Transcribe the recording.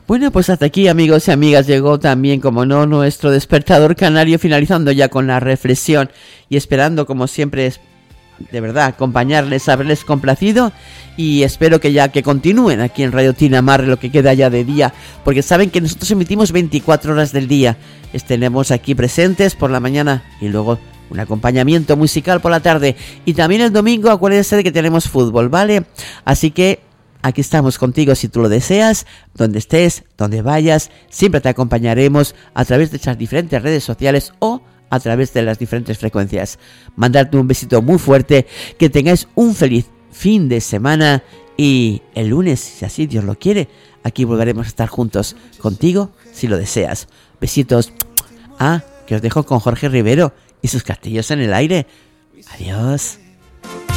Bueno, pues hasta aquí, amigos y amigas, llegó también, como no, nuestro despertador canario, finalizando ya con la reflexión y esperando, como siempre, de verdad, acompañarles, haberles complacido, y espero que continúen aquí en Radio Tinamar lo que queda ya de día, porque saben que nosotros emitimos 24 horas del día. Estaremos aquí presentes por la mañana y luego un acompañamiento musical por la tarde, y también el domingo acuérdense de que tenemos fútbol, ¿vale? Así que aquí estamos contigo si tú lo deseas, donde estés, donde vayas, siempre te acompañaremos a través de estas diferentes redes sociales o a través de las diferentes frecuencias. Mandarte un besito muy fuerte, que tengáis un feliz fin de semana, y el lunes, si así Dios lo quiere, aquí volveremos a estar juntos contigo si lo deseas. Besitos. Que os dejo con Jorge Rivero y sus castillos en el aire. Adiós.